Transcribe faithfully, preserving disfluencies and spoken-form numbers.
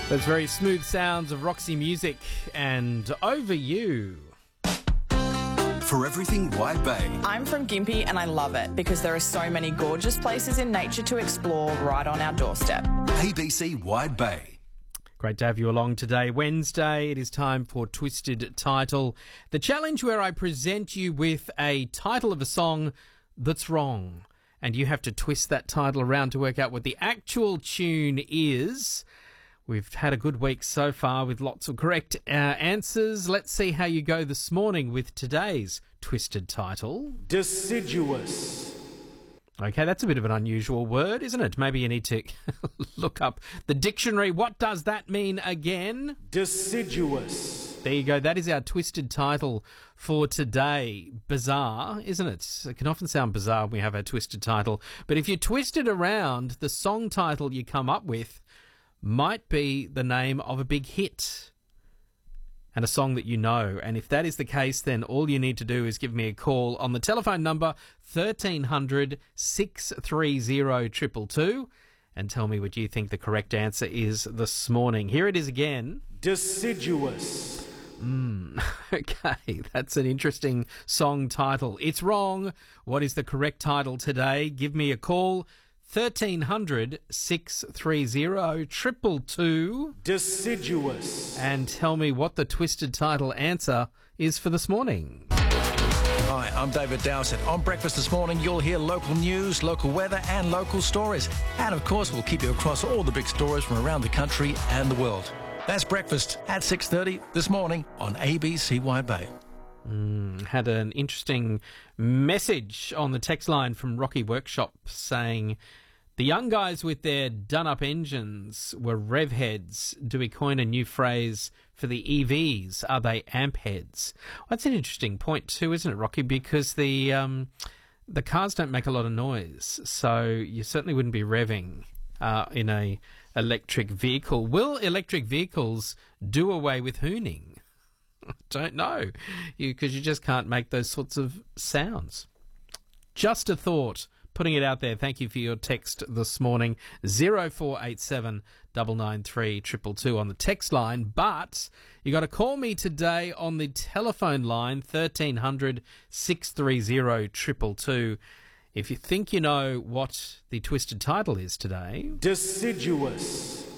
Those very smooth sounds of Roxy Music and Over You. For everything Wide Bay. I'm from Gympie and I love it because there are so many gorgeous places in nature to explore right on our doorstep. A B C Wide Bay. Great to have you along today. Wednesday, it is time for Twisted Title, the challenge where I present you with a title of a song that's wrong. And you have to twist that title around to work out what the actual tune is. We've had a good week so far with lots of correct uh, answers. Let's see how you go this morning with today's Twisted Title. Deciduous. Okay, that's a bit of an unusual word, isn't it? Maybe you need to look up the dictionary. What does that mean again? Deciduous. There you go. That is our Twisted Title for today. Bizarre, isn't it? It can often sound bizarre when we have our Twisted Title. But if you twist it around, the song title you come up with might be the name of a big hit and a song that you know. And if that is the case, then all you need to do is give me a call on the telephone number thirteen hundred, six three zero, two two two and tell me what you think the correct answer is this morning. Here it is again. Deciduous. Mm, okay, that's an interesting song title. It's wrong. What is the correct title today? Give me a call. thirteen hundred, six three zero, two two two. Deciduous. And tell me what the Twisted Title answer is for this morning. Hi, I'm David Dowsett. On Breakfast this morning, you'll hear local news, local weather and local stories. And of course, we'll keep you across all the big stories from around the country and the world. That's Breakfast at six thirty this morning on A B C Wide Bay. Mm, had an interesting message on the text line from Rocky Workshop saying, the young guys with their done-up engines were rev heads. Do we coin a new phrase for the E Vs? Are they amp heads? Well, that's an interesting point too, isn't it, Rocky? Because the um, the cars don't make a lot of noise, so you certainly wouldn't be revving uh, in a electric vehicle. Will electric vehicles do away with hooning? I don't know, because you, you just can't make those sorts of sounds. Just a thought, putting it out there. Thank you for your text this morning. zero four eight seven, nine nine three, two two two on the text line. But you got to call me today on the telephone line, thirteen hundred, six three zero, two two two. If you think you know what the Twisted Title is today. Deciduous.